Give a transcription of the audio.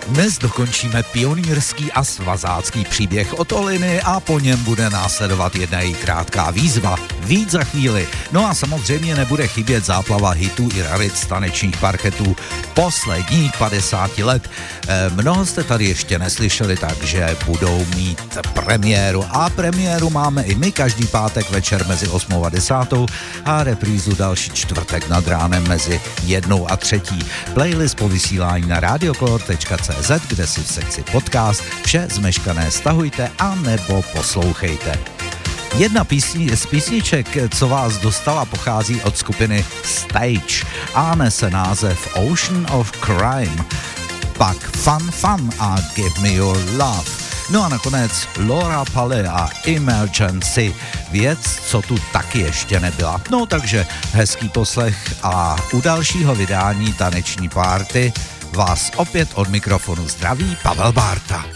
Dnes dokončíme pionýrský a svazácký příběh od Oliny a po něm bude následovat jedna její krátká výzva. Víc za chvíli. No a samozřejmě nebude chybět záplava hitů i rarit z tanečních parketů posledních 50 let. Mnoho jste tady ještě neslyšeli, takže budou mít premiéru. A premiéru máme i my každý pátek večer mezi 8 a 10 a reprízu další čtvrtek nad ránem mezi 1 a 3. Playlist po vysílání na radiocolor.cz, kde si v sekci podcast vše zmeškané stahujte a nebo poslouchejte. Jedna z písniček, co vás dostala, pochází od skupiny Stage a nese název Ocean of Crime, pak Fun a Give Me Your Love. No a nakonec Laura Paley a Emergency, věc, co tu taky ještě nebyla. No takže hezký poslech a u dalšího vydání Taneční párty vás opět od mikrofonu zdraví Pavel Bárta.